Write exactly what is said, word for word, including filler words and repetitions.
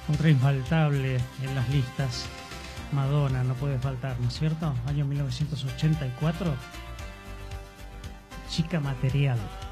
Otra infaltable en las listas, Madonna, no puede faltar, ¿no es cierto? Año mil novecientos ochenta y cuatro, Chica Material.